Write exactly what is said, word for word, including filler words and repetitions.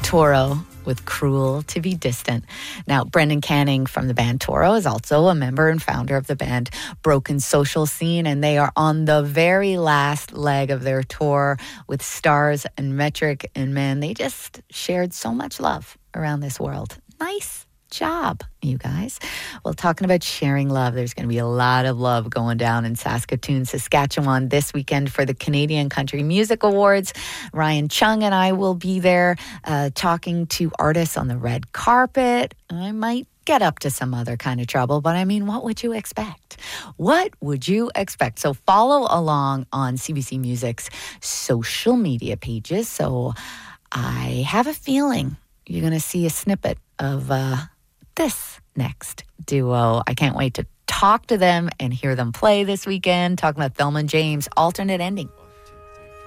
Toro with Cruel to Be Distant. Now, Brendan Canning from the band Toro is also a member and founder of the band Broken Social Scene, and they are on the very last leg of their tour with Stars and Metric, and man, they just shared so much love around this world. Nice job, you guys. Well, talking about sharing love, there's going to be a lot of love going down in Saskatoon, Saskatchewan this weekend for the Canadian Country Music Awards. Ryan Chung and I will be there uh, talking to artists on the red carpet. I might get up to some other kind of trouble, but I mean, what would you expect? What would you expect? So follow along on C B C Music's social media pages. So I have a feeling you're going to see a snippet of uh, this next duo. I can't wait to talk to them and hear them play this weekend. Talking about Thelma and James, Alternate Ending.